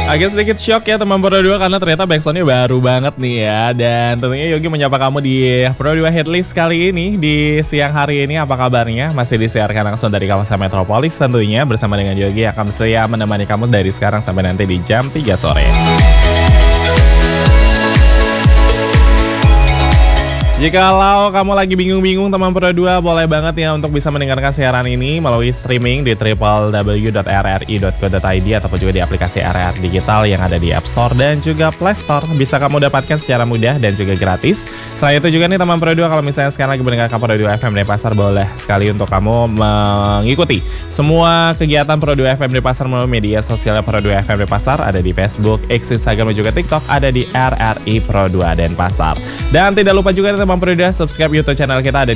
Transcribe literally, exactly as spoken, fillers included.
Agak sedikit shock ya teman Pro dua karena ternyata backsoundnya baru banget nih ya. Dan tentunya Yogi menyapa kamu di Pro dua Hitlist kali ini di siang hari ini. Apa kabarnya? Masih disiarkan langsung dari kawasan Metropolis tentunya bersama dengan Yogi akan setia menemani kamu dari sekarang sampai nanti di jam tiga sore. Jikalau kamu lagi bingung-bingung teman Pro dua, boleh banget ya untuk bisa mendengarkan siaran ini melalui streaming di w w w dot r r i dot co dot i d ataupun juga di aplikasi R R Digital yang ada di App Store dan juga Play Store. Bisa kamu dapatkan secara mudah dan juga gratis. Selain itu juga nih teman Pro dua, kalau misalnya sekarang lagi mendengarkan Pro dua F M Denpasar, boleh sekali untuk kamu mengikuti semua kegiatan Pro dua F M Denpasar melalui media sosial Pro dua F M Denpasar. Ada di Facebook, X, Instagram, dan juga TikTok. Ada di R R I Pro dua Denpasar. Dan tidak lupa juga nih teman Pro dua, subscribe YouTube channel kita ada